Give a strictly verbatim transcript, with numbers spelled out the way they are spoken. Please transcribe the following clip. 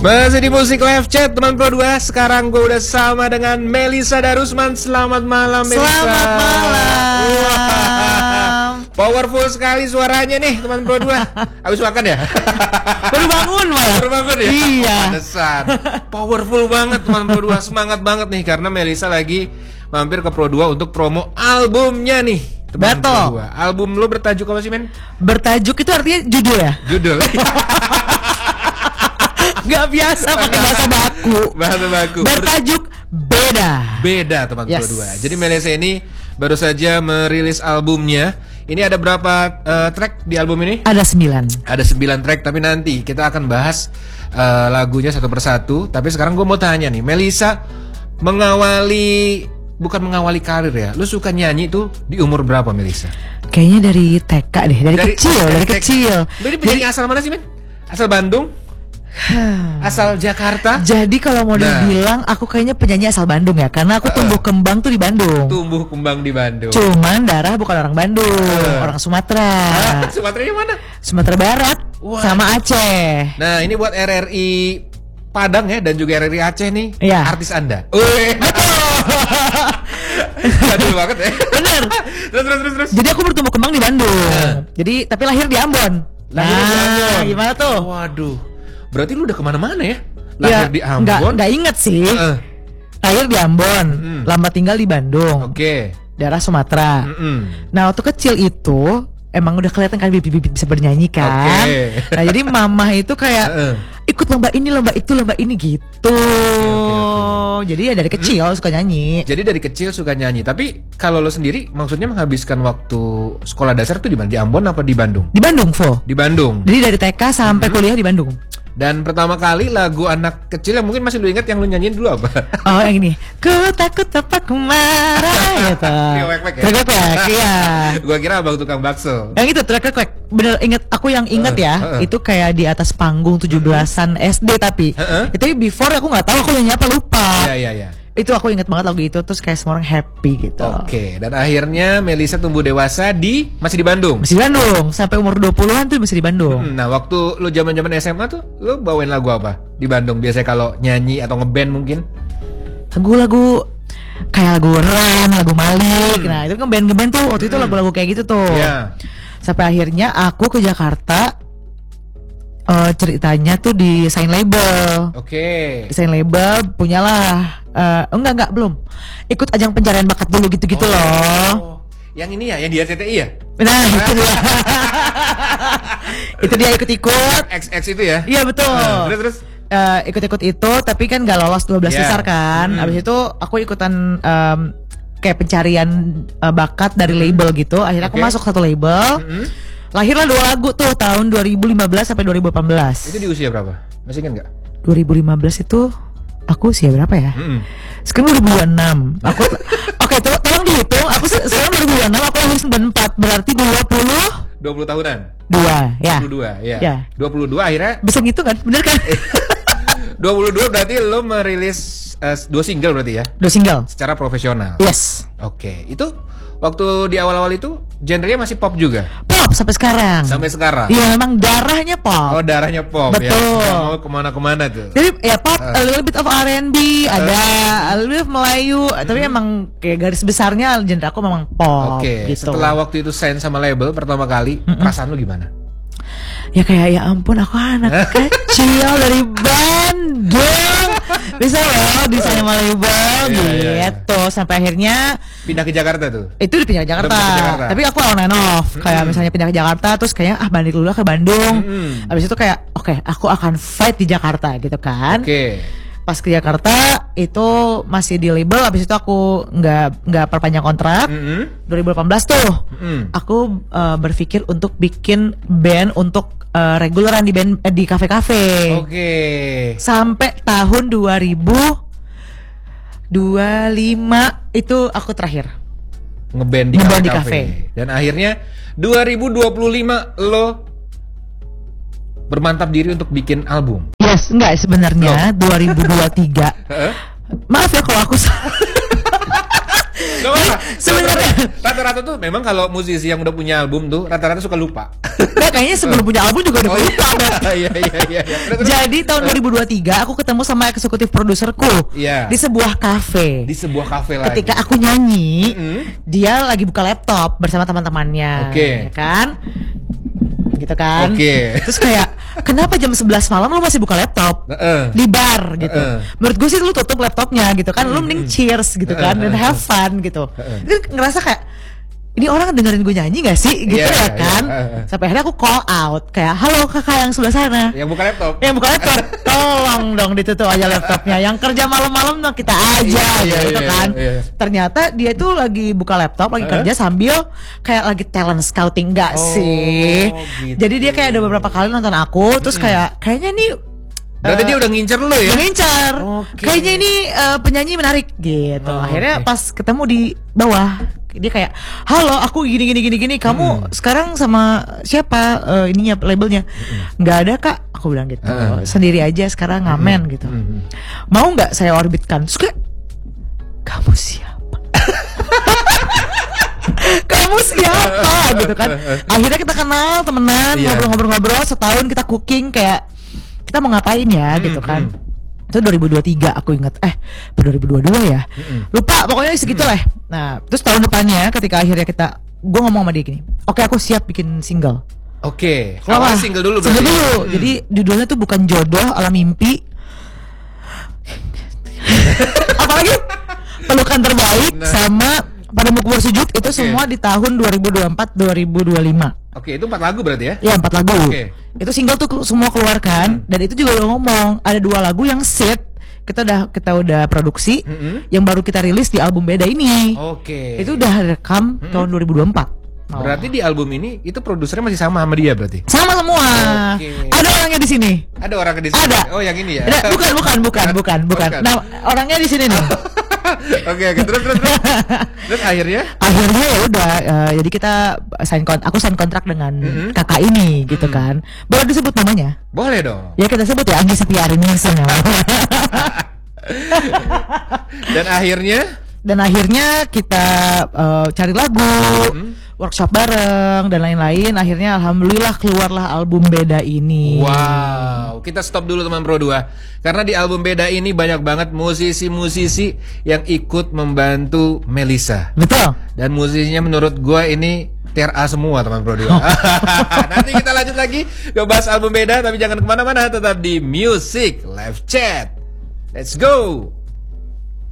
Masih di Musik Live Chat teman Pro dua. Sekarang gue udah sama dengan Melisa Darusman. Selamat malam Melisa. Selamat malam. Wah, powerful sekali suaranya nih teman Pro dua. Habis makan ya? Baru bangun malah. Baru bangun ya? Iya. Pantesan. Powerful banget teman Pro dua. Semangat banget nih karena Melisa lagi mampir ke Pro dua untuk promo albumnya nih. Betul. Album lo bertajuk apa sih men? Bertajuk itu artinya judul ya? Judul. Gak biasa pakai bahasa baku. Bahasa baku. Bertajuk Beda. Beda teman Yes. Pro dua. Jadi Melisa ini baru saja merilis albumnya. Ini ada berapa uh, track di album ini? Ada sembilan. Ada sembilan track, tapi nanti kita akan bahas uh, lagunya satu persatu. Tapi sekarang gue mau tanya nih, Melisa mengawali, bukan mengawali karir ya, lu suka nyanyi tuh di umur berapa Melisa? Kayaknya dari T K deh, dari, Dari- kecil, dari dari T K. kecil. Lu penyanyi asal mana sih men? Asal Bandung? Asal Jakarta? Jadi kalau mau Nah. dibilang aku kayaknya penyanyi asal Bandung ya, karena aku tumbuh kembang tuh di Bandung. Tumbuh kembang di Bandung. Cuman darah bukan orang Bandung, Uh. orang Sumatera. Ah, Sumateranya mana? Sumatera Barat Wah. sama Aceh. Nah ini buat R R I Padang ya, dan juga R R I Aceh nih, Iya. artis Anda. Wih. Jadul banget ya. Bener. Terus terus terus terus. Jadi aku bertumbuh kembang di Bandung. Jadi tapi lahir di Ambon. Lahir di Nah, Ambon. gimana tuh? Waduh. Berarti lu udah kemana-mana ya? Lahir di Nggak, Ambon. nggak inget sih. Heeh. Lahir di Ambon, Mm. lama tinggal di Bandung, Oke. daerah Sumatera. Mm-mm. Nah waktu kecil itu emang udah kelihatan kan bibit-bibit bisa bernyanyi kan. Oke. Nah jadi mama itu kayak Heeh. ikut lomba ini lomba itu lomba ini gitu. oke. Jadi ya dari kecil suka nyanyi. Jadi dari kecil suka nyanyi. Tapi kalau lo sendiri maksudnya menghabiskan waktu sekolah dasar tuh di mana? Di Ambon apa di Bandung? Di Bandung, Vo. Di Bandung. Jadi dari T K sampai kuliah di Bandung. Dan pertama kali lagu anak kecil yang mungkin masih lu ingat yang lu nyanyiin dulu apa? Oh yang ini. Ku takut apa ku marah gitu. Iya, wek-wek ya? Wek-wek, iya. Gua kira abang tukang bakso. Yang itu track track bener inget aku yang inget Heeh, ya heeh. itu kayak di atas panggung tujuh belasan S D tapi Heeh. itu before aku nggak tahu aku nyanyi apa lupa. Iya iya iya. Itu aku inget banget lagu itu terus kayak semua orang happy gitu. Oke, dan akhirnya Melisa tumbuh dewasa di masih di Bandung. Masih di Bandung sampai umur dua puluhan tuh masih di Bandung. Hmm, Nah, waktu lu zaman-zaman S M A tuh lu bawain lagu apa di Bandung? Biasanya kalau nyanyi atau ngeband mungkin? Lagu-lagu kayak lagu Ren, lagu Malik. Nah, itu kan band-band tuh waktu itu lagu-lagu kayak gitu tuh. Iya. Sampai akhirnya aku ke Jakarta eh, ceritanya tuh di sign label. Oke. Desain label punyalah eh enggak enggak belum ikut ajang pencarian bakat dulu gitu-gitu Oh. loh. Yang ini ya, yang di R C T I ya? Nah itu dia. Itu dia ikut-ikut. X X itu ya? Iya betul. Ah, terus terus. Eh, ikut-ikut itu tapi kan gak lolos dua belas Iya. besar kan. Hmm. Abis itu aku ikutan em, kayak pencarian eh, bakat dari label gitu. Akhirnya aku Oke. masuk satu label. Mm-mm. Lahirlah dua lagu tuh tahun dua ribu lima belas sampai dua ribu delapan belas. Itu di usia berapa? Masih ingat nggak? dua ribu lima belas itu aku usia berapa ya? Mm-mm. Sekarang dua ribu enam. Aku oke, to- tolong dihitung. Aku se- sekarang dua ribu enam, aku lahir sembilan puluh empat, berarti dua puluh dua puluh tahunan. dua, ya. dua puluh dua, ya. Ya. dua puluh dua akhirnya Bisa ngitung kan? Bener kan? dua puluh dua berarti lo merilis eh, dua single berarti ya? Dua single. Secara profesional. Yes. Oke, itu waktu di awal-awal itu genrenya masih pop juga Pop sampai sekarang. sampai sekarang. Iya, memang darahnya pop. Oh, darahnya pop ya. Betul. Nggak mau kemana-kemana tuh. Jadi ya pop, Uh. a little bit of R and B, ada a little bit of Melayu, tapi emang kayak garis besarnya genre aku memang pop Oke, gitu. setelah waktu itu sign sama label pertama kali, perasaan lu gimana? Ya kayak ya ampun aku anak kecil dari Bandung bisa loh di sana sama label Iya, iya, iya. gitu sampai akhirnya Pindah ke Jakarta tuh. itu di pindah ke Jakarta. Pindah ke Jakarta. Tapi aku on and off kayak misalnya pindah ke Jakarta terus kayaknya ah balik dulu lah ke Bandung. Mm-mm. Habis itu kayak oke aku akan fight di Jakarta gitu kan. Oke. Pas ke Jakarta itu masih di label, habis itu aku nggak nggak perpanjang kontrak. Mm-mm. dua ribu delapan belas tuh Mm-mm. aku eh, berpikir untuk bikin band untuk eh, reguleran di band eh, di kafe-kafe. Oke. Sampai tahun dua ribu dua puluh lima itu aku terakhir. Ngeband di Ngeband di kafe. kafe. Dan akhirnya dua ribu dua puluh lima lo bermantap diri untuk bikin album. Yes, enggak sebenarnya dua ribu dua puluh tiga. Heeh. Maaf ya kalau aku salah. Gak apa-apa. Sebenarnya Rata-rata tuh memang kalau musisi yang udah punya album tuh rata-rata suka lupa. Nah, kayaknya sebelum punya album juga udah Oh, lupa. iya iya iya. iya. Terus, terus. Jadi tahun dua ribu dua puluh tiga aku ketemu sama eksekutif produserku Iya. di sebuah kafe. Di sebuah kafe lagi. Ketika aku nyanyi, Mm-hmm. dia lagi buka laptop bersama teman-temannya, Oke. ya kan? Gitu kan? Oke. Terus kayak, kenapa jam sebelas malam lu masih buka laptop? Heeh. Di bar gitu. Heeh. Menurut gue sih lu tutup laptopnya gitu kan, lu mending cheers gitu kan dan have fun gitu. Itu ngerasa kayak ini orang dengerin gue nyanyi gak sih gitu Iya, ya iya, kan? iya. Sampai akhirnya aku call out kayak, halo kakak yang sebelah sana. Yang buka laptop. Yang buka laptop, tolong dong ditutup aja laptopnya. Yang kerja malam-malam dong kita aja Iya, gitu iya, kan. iya, iya. Ternyata dia tuh lagi buka laptop, lagi Huh? kerja sambil kayak lagi talent scouting enggak Oh, sih. gitu. Jadi dia kayak ada beberapa kali nonton aku, terus kayak kayaknya nih Berarti dia udah ngincer lu ya? mengincar. Oke. Kayaknya ini eh, penyanyi menarik gitu. Oh, Akhirnya oke. pas ketemu di bawah, dia kayak, "Halo, aku gini gini gini gini. Kamu sekarang sama siapa eh, ininya labelnya?" "Nggak ada, Kak." Aku bilang gitu. Heeh. "Sendiri aja sekarang ngamen gitu." Mm-mm. "Mau nggak saya orbitkan?" Terus kayak, "Kamu siapa?" Kamu siapa gitu kan. Akhirnya kita kenal, temenan, Iya. ngobrol-ngobrol-ngobrol, setahun kita cooking kayak kita mau ngapain ya gitu kan. Itu dua ribu dua puluh tiga aku inget. Eh dua ribu dua puluh dua ya. Lupa pokoknya segitu lah. Nah terus tahun depannya ketika akhirnya kita, gue ngomong sama dia gini, oke aku siap bikin single. Oke. Wah, Awalnya single dulu Single berarti. dulu. Hmm. Jadi judulnya tuh bukan jodoh ala mimpi. Apalagi pelukan terbaik Nah. sama padamu ku bersujud itu semua di tahun dua ribu dua puluh empat dua ribu dua puluh lima. Oke, itu empat lagu berarti ya? Ya empat lagu. Oke. Itu single tuh semua keluarkan dan itu juga udah ngomong ada dua lagu yang set kita udah kita udah produksi Mm-mm. yang baru kita rilis di album beda ini. Oke. Itu udah rekam tahun dua ribu dua puluh empat. Oh. Berarti di album ini itu produsernya masih sama sama dia berarti? Sama semua. Oke. Ada orangnya di sini. Ada orang di sini. Ada. Oh, yang ini ya. Ada, bukan, bukan, bukan, bukan, bukan. Bukan. Nah, orangnya di sini nih. Oke, oke. Terus terus terus. Terus akhirnya Akhirnya ya udah, eh, jadi kita sign kon, aku sign kontrak dengan Mm-mm. kakak ini, gitu kan. Boleh disebut namanya? boleh dong. Ya kita sebut ya Anggi Setiarini namanya. Dan akhirnya Dan akhirnya kita eh, cari lagu, workshop bareng dan lain-lain. Akhirnya alhamdulillah keluarlah album beda ini. wow, kita stop dulu teman Pro dua. Karena di album beda ini banyak banget musisi-musisi yang ikut membantu Melisa. Betul. Dan musisinya menurut gua ini tier A semua teman Pro dua. Nanti kita lanjut lagi ngebahas album beda, tapi jangan kemana-mana, tetap di Music Live Chat. Let's go.